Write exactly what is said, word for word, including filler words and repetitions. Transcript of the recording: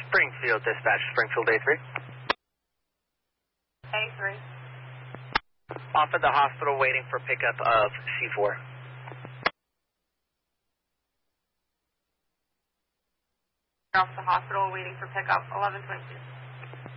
Springfield Dispatch, Springfield A three. A three. Off at the hospital waiting for pickup of C four. Off the hospital waiting for pickup, eleven twenty-two.